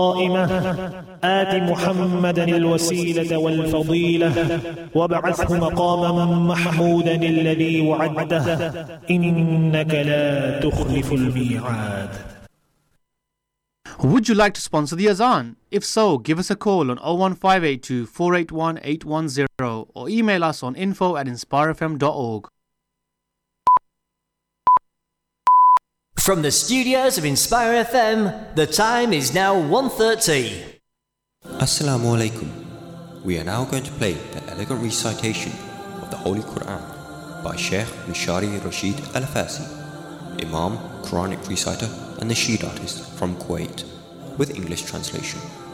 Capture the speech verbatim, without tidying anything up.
آت محمدا الوسيلة والفضيلة وابعثه مقاما محمودا الذي وعدته إنك لا تخلف الميعاد. Would you like to sponsor the Azan? If so, give us a call on oh one five eight two, four eight one, eight one zero or email us on info at inspire f m dot org. From the studios of Inspire F M, the time is now one thirty. Assalamu alaikum. We are now going to play the elegant recitation of the Holy Quran by Sheikh Mishari Rashid Al-Fasi, Imam, Quranic reciter and nasheed artist from Kuwait, with English translation.